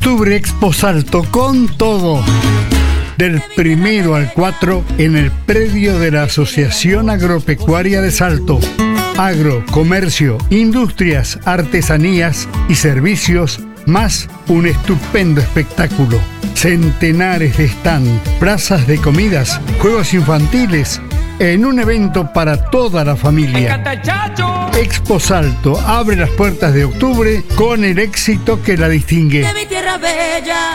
Octubre Expo Salto con todo. Del 1 al 4 en el predio de la Asociación Agropecuaria de Salto. Agro, comercio, industrias, artesanías y servicios, más un estupendo espectáculo. Centenares de stand, plazas de comidas, juegos infantiles, en un evento para toda la familia. Expo Salto abre las puertas de octubre con el éxito que la distingue. De mi tierra bella.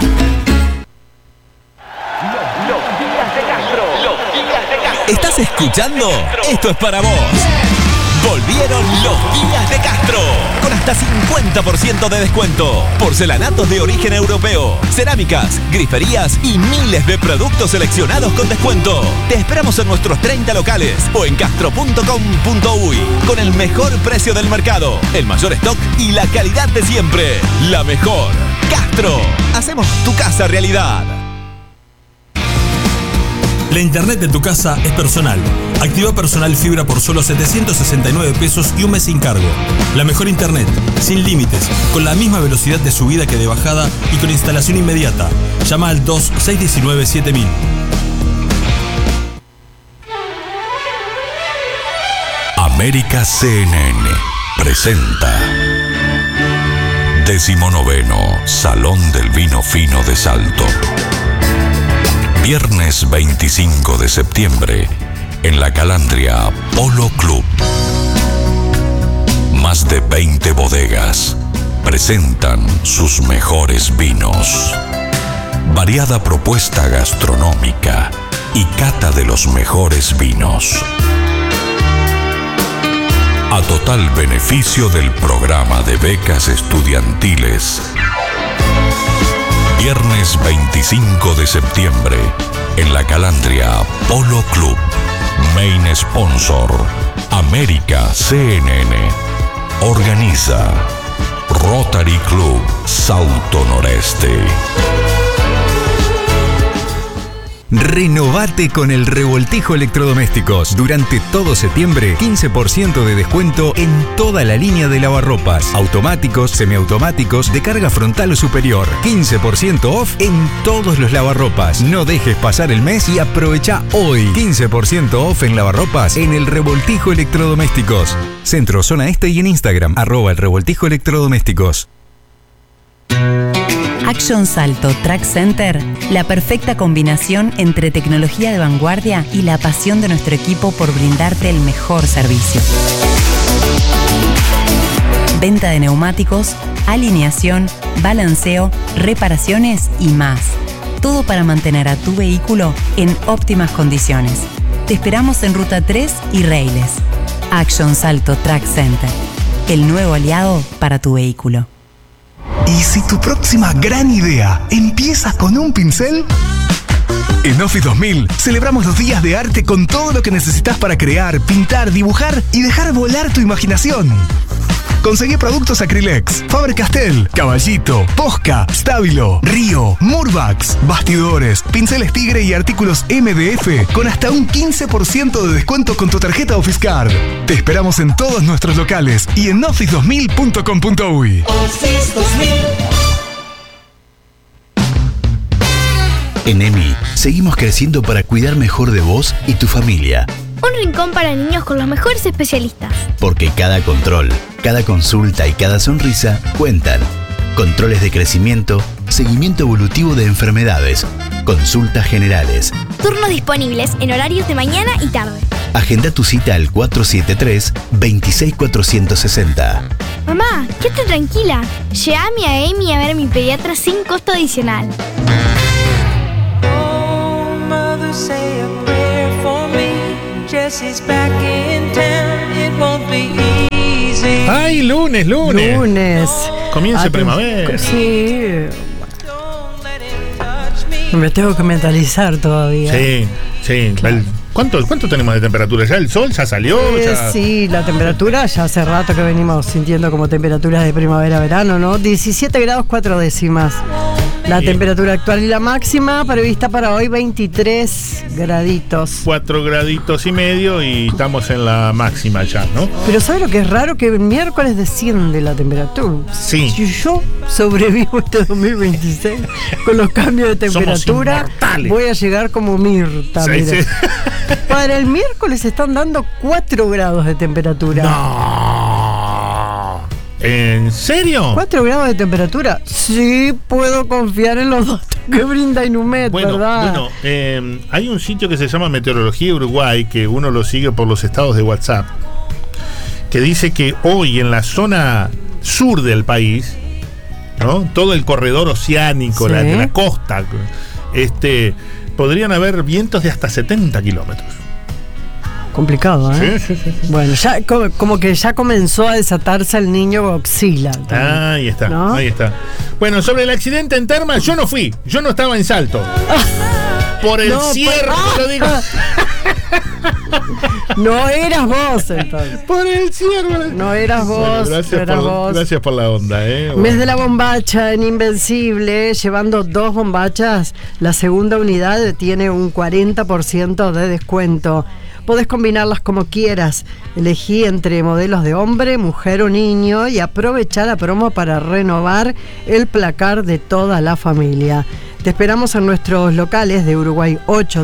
Los días de Castro. ¿Estás escuchando? Esto es para vos. Volvieron los días de Castro, con hasta 50% de descuento. Porcelanatos de origen europeo, cerámicas, griferías y miles de productos seleccionados con descuento. Te esperamos en nuestros 30 locales o en castro.com.uy, con el mejor precio del mercado, el mayor stock y la calidad de siempre. La mejor. Castro. Hacemos tu casa realidad. La internet de tu casa es personal. Activa Personal Fibra por solo 769 pesos y un mes sin cargo. La mejor internet, sin límites, con la misma velocidad de subida que de bajada y con instalación inmediata. Llama al 2619-7000. América CNN presenta 19º Salón del Vino Fino de Salto. Viernes 25 de septiembre, en La Calandria Polo Club. Más de 20 bodegas presentan sus mejores vinos. Variada propuesta gastronómica y cata de los mejores vinos. A total beneficio del programa de becas estudiantiles. Viernes 25 de septiembre, en La Calandria Polo Club. Main Sponsor, América CNN. Organiza Rotary Club Salto Noreste. Renovate con el Revoltijo Electrodomésticos. Durante todo septiembre, 15% de descuento en toda la línea de lavarropas. Automáticos, semiautomáticos, de carga frontal o superior. 15% off en todos los lavarropas. No dejes pasar el mes y aprovecha hoy. 15% off en lavarropas en el Revoltijo Electrodomésticos. Centro, zona este y en Instagram, @el Revoltijo Electrodomésticos. Action Salto Track Center, la perfecta combinación entre tecnología de vanguardia y la pasión de nuestro equipo por brindarte el mejor servicio. Venta de neumáticos, alineación, balanceo, reparaciones y más. Todo para mantener a tu vehículo en óptimas condiciones. Te esperamos en Ruta 3 y Reiles. Action Salto Track Center, el nuevo aliado para tu vehículo. ¿Y si tu próxima gran idea empieza con un pincel? En Office 2000 celebramos los días de arte con todo lo que necesitas para crear, pintar, dibujar y dejar volar tu imaginación. Conseguí productos Acrylex, Faber-Castell, Caballito, Posca, Stabilo, Río, Murbax, bastidores, pinceles Tigre y artículos MDF con hasta un 15% de descuento con tu tarjeta Office Card. Te esperamos en todos nuestros locales y en office2000.com.uy. Office 2000. En EMI, seguimos creciendo para cuidar mejor de vos y tu familia. Un rincón para niños con los mejores especialistas. Porque cada control, cada consulta y cada sonrisa cuentan. Controles de crecimiento, seguimiento evolutivo de enfermedades, consultas generales. Turnos disponibles en horarios de mañana y tarde. Agenda tu cita al 473-26460. Mamá, quédate tranquila. Llévame a EMI a ver a mi pediatra sin costo adicional. ¡Ay, lunes! Comienza primavera. Sí. Me tengo que mentalizar todavía. Sí. Claro. ¿Cuánto tenemos de temperatura? ¿Ya el sol ya salió? Sí, la temperatura ya hace rato que venimos sintiendo como temperaturas de primavera-verano, ¿no? 17 grados 4 décimas. La Bien. temperatura actual y la máxima prevista para hoy 23 graditos. 4 graditos y medio y estamos en la máxima ya, ¿no? Pero ¿sabes lo que es raro? Que el miércoles desciende la temperatura. Sí. Si yo sobrevivo este 2026 con los cambios de temperatura, inmortales. voy a llegar como Mirta. Sí, mira. sí. Para el miércoles están dando 4 grados de temperatura. No. ¿En serio? 4 grados de temperatura. Sí, puedo confiar en los datos que brinda Inumet, ¿verdad? Bueno, hay un sitio que se llama Meteorología Uruguay, que uno lo sigue por los estados de WhatsApp, que dice que hoy en la zona sur del país, ¿no? Todo el corredor oceánico, Sí. de la costa, podrían haber vientos de hasta 70 kilómetros. Complicado, ¿eh? Sí. Bueno, ya como que ya comenzó a desatarse el niño Godzilla. Ahí está, ¿no? ahí está. Bueno, sobre el accidente en Termas, yo no fui, yo no estaba en Salto. Por el cierre, lo digo. No eras vos, entonces. Por el cierre. No eras vos, Bueno, no eras vos. gracias por la onda, Bueno. Mes de la bombacha en Invencible, llevando 2 bombachas, la segunda unidad tiene un 40% de descuento. Podés combinarlas como quieras. Elegí entre modelos de hombre, mujer o niño y aprovecha la promo para renovar el placar de toda la familia. Te esperamos en nuestros locales de Uruguay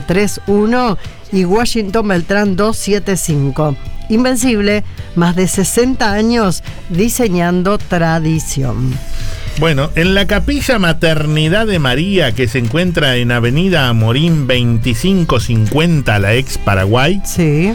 831 y Washington Beltrán 275. Invencible, más de 60 años diseñando tradición. Bueno, en la Capilla Maternidad de María, que se encuentra en Avenida Amorín 2550, la ex Paraguay. Sí.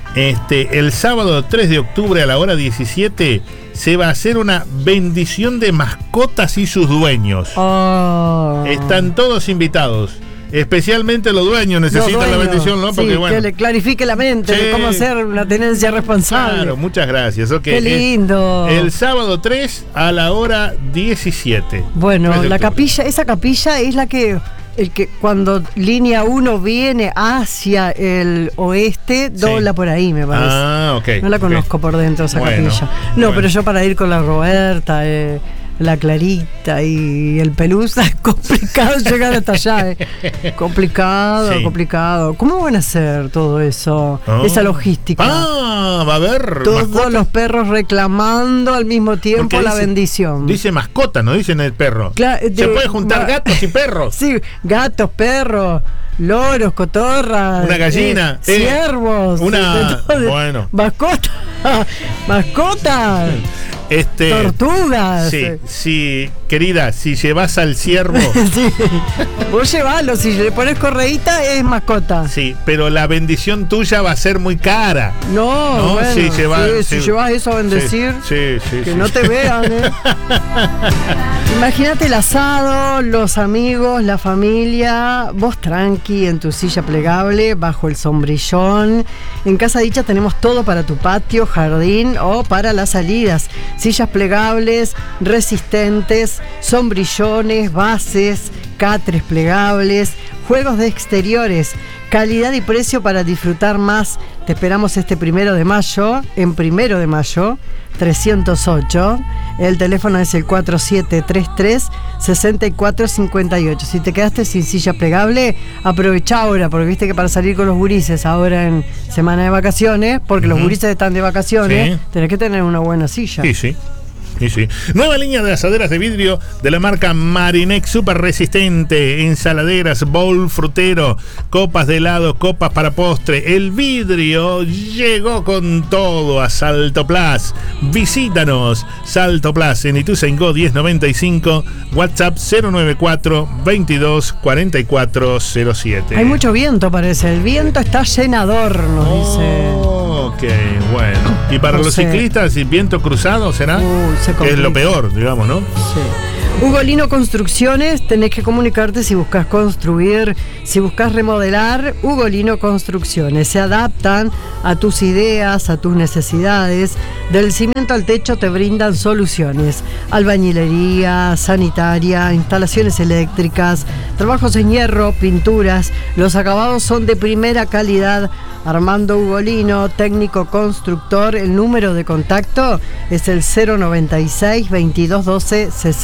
El sábado 3 de octubre a la hora 17 se va a hacer una bendición de mascotas y sus dueños. Oh. Están todos invitados. Especialmente los dueños necesitan la bendición, ¿no? Porque sí, bueno. que le clarifique la mente de cómo hacer una tenencia responsable. Claro, muchas gracias. Okay. Qué lindo. El sábado 3 a la hora 17. Bueno, 3 de la octubre. capilla, esa capilla es la que cuando línea 1 viene hacia el oeste, dobla por ahí, me parece. Ah, ok. No la conozco por dentro esa Bueno, capilla. No, bueno. pero yo para ir con la Roberta, la Clarita y el Pelusa, es complicado llegar hasta allá. Complicado, Sí. complicado. ¿Cómo van a hacer todo eso? Oh. Esa logística. Va a haber Todos mascotas. los perros reclamando al mismo tiempo Porque la dice- bendición. Dice mascota, no dicen el perro. Se puede juntar gatos y perros. Sí, gatos, perros, loros, cotorras. Una gallina, ciervos. una- de todo. bueno. Mascotas. Mascotas. Tortugas. Sí, querida, si llevas al ciervo. Sí. Vos llevalo, si le pones correíta es mascota. Sí, pero la bendición tuya va a ser muy cara. No, bueno, si llevas, si llevas eso a bendecir, sí, que no te vean, Imagínate el asado, los amigos, la familia, vos tranqui en tu silla plegable, bajo el sombrillón. En Casa Dicha tenemos todo para tu patio, jardín o para las salidas. Sillas plegables, resistentes, sombrillones, bases, catres plegables, juegos de exteriores. Calidad y precio para disfrutar más. Te esperamos este 1 de mayo, en 1 de mayo, 308. El teléfono es el 4733-6458. Si te quedaste sin silla plegable, aprovecha ahora, porque viste que para salir con los gurises ahora en semana de vacaciones, porque los gurises están de vacaciones, Sí. tenés que tener una buena silla. Sí, sí. Sí, sí. Nueva línea de asaderas de vidrio de la marca Marinex, súper resistente, ensaladeras, bowl frutero, copas de helado, copas para postre. El vidrio llegó con todo a Salto Plus. Visítanos, Salto Plus en Ituzaingó 1095, WhatsApp 094 22 44 07. Hay mucho viento, parece. El viento está llenador, nos dice. Ok, bueno. ¿Y para No los sé. ciclistas, y viento cruzado será? se Que es lo complica. peor, digamos, ¿no? Sí. Ugolino Construcciones, tenés que comunicarte si buscas construir, si buscas remodelar. Ugolino Construcciones se adaptan a tus ideas, a tus necesidades. Del cimiento al techo te brindan soluciones: albañilería, sanitaria, instalaciones eléctricas, trabajos en hierro, pinturas. Los acabados son de primera calidad. Armando Ugolino, técnico constructor. El número de contacto es el 096 2212 61.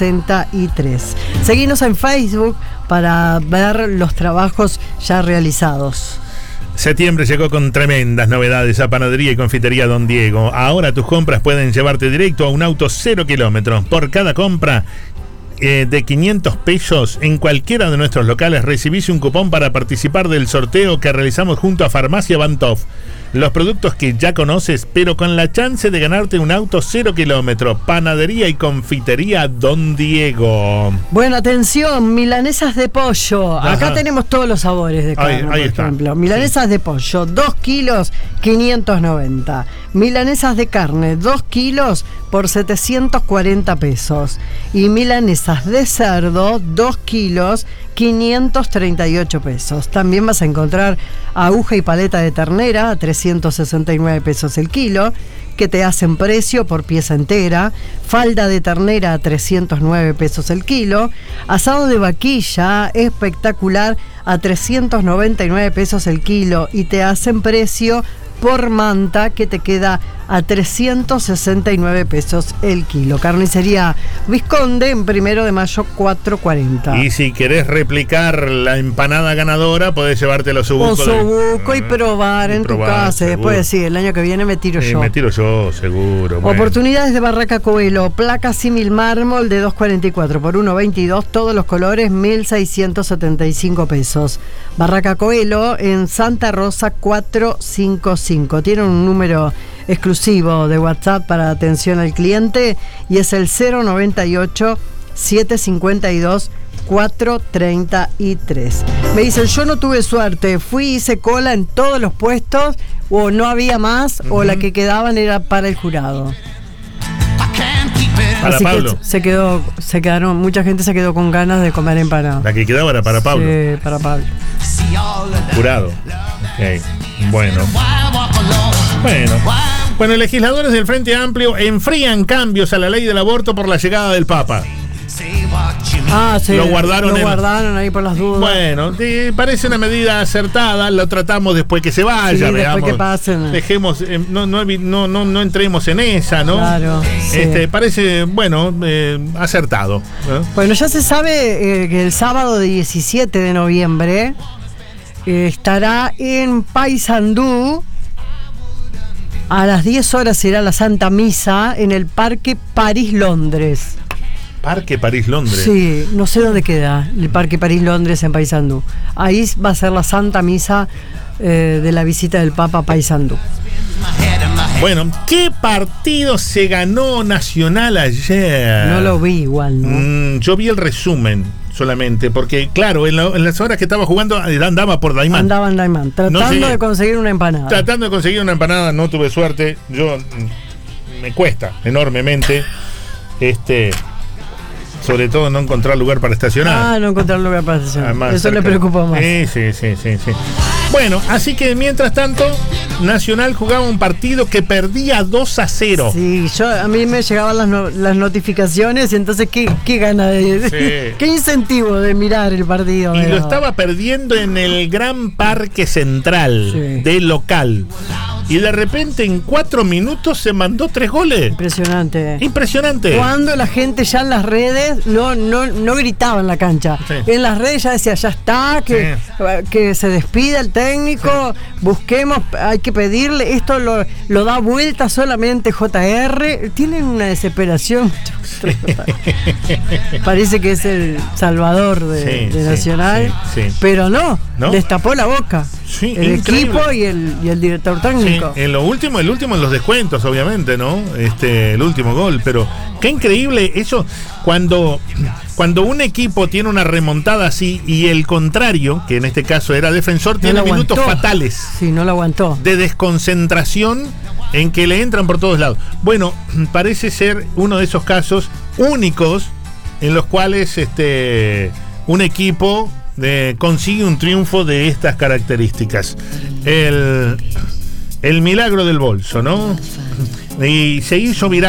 433. Seguinos en Facebook para ver los trabajos ya realizados. Septiembre llegó con tremendas novedades a Panadería y Confitería Don Diego. Ahora tus compras pueden llevarte directo a un auto 0 kilómetros. Por cada compra de 500 pesos en cualquiera de nuestros locales recibís un cupón para participar del sorteo que realizamos junto a Farmacia Bantov. Los productos que ya conoces, pero con la chance de ganarte un auto 0 kilómetros. Panadería y Confitería Don Diego. Bueno, atención, milanesas de pollo. Ajá. Acá tenemos todos los sabores de carne, Ahí por está. ejemplo. Milanesas de pollo, 2 kilos, 590. Milanesas de carne, 2 kilos por 740 pesos. Y milanesas de cerdo, 2 kilos, 538 pesos. También vas a encontrar aguja y paleta de ternera a 369 pesos el kilo, que te hacen precio por pieza entera. Falda de ternera a 309 pesos el kilo. Asado de vaquilla espectacular a 399 pesos el kilo y te hacen precio por manta, que te queda a 369 pesos el kilo. Carnicería Vizconde en 1 de Mayo 440. Y si querés replicar la empanada ganadora, podés llevarte los osobuco. Osobuco y probar en tu casa. seguro. Después decir, el año que viene me tiro yo. Me tiro yo, seguro. Bueno. Oportunidades de Barraca Coelho, placa símil mármol de 2.44 por 1.22, todos los colores, 1.675 pesos. Barraca Coelho en Santa Rosa 455. Tiene un número exclusivo de WhatsApp para atención al cliente y es el 098 752 433. Me dicen, yo no tuve suerte, hice cola en todos los puestos, o no había más, o la que quedaban era para el jurado. Para Así Pablo. Que mucha gente se quedó con ganas de comer empanada. La que quedaba era para Pablo. Sí, para Pablo. Jurado. Ok. Bueno, legisladores del Frente Amplio enfrían cambios a la ley del aborto por la llegada del Papa. Ah, sí. Lo guardaron ahí por las dudas. Bueno, parece una medida acertada. Lo tratamos después que se vaya, Sí, veamos. después que pasen. Dejemos, no entremos en esa, ¿no? Claro, sí. Parece, bueno, acertado. Bueno, ya se sabe que el sábado 17 de noviembre estará en Paysandú. A las 10 horas será la Santa Misa en el Parque París-Londres. Parque París-Londres. Sí, no sé dónde queda el Parque París-Londres en Paysandú. Ahí va a ser la Santa Misa de la visita del Papa a Paysandú. Bueno, ¿qué partido se ganó Nacional ayer? No lo vi igual, ¿no? Yo vi el resumen solamente, porque claro, en las horas que estaba jugando andaba por Daimán. Andaba en Daimán, tratando de conseguir una empanada. Tratando de conseguir una empanada, no tuve suerte. Me cuesta enormemente. Sobre todo no encontrar lugar para estacionar. No encontrar lugar para estacionar. Además, eso cerca. le preocupa más. Sí. Bueno, así que mientras tanto, Nacional jugaba un partido que perdía 2-0. Sí, a mí me llegaban las notificaciones, y entonces qué gana de qué incentivo de mirar el partido. Y lo estaba perdiendo en el Gran Parque Central de local. Y de repente en 4 minutos se mandó 3 goles. Impresionante. Cuando la gente ya en las redes no gritaba en la cancha. Sí. En las redes ya decía, ya está, que se despida el técnico, busquemos, hay que pedirle, esto lo da vuelta solamente JR. Tienen una desesperación. Parece que es el salvador de Nacional, pero no, destapó la boca. Sí, el increíble. Equipo y el director técnico. En lo último, el último en los descuentos, obviamente, ¿no? El último gol, pero qué increíble eso cuando un equipo tiene una remontada así y el contrario, que en este caso era Defensor, tiene minutos fatales. Sí, no lo aguantó. De desconcentración en que le entran por todos lados. Bueno, parece ser uno de esos casos únicos en los cuales un equipo consigue un triunfo de estas características. El milagro del bolso, ¿no? Y se hizo viral.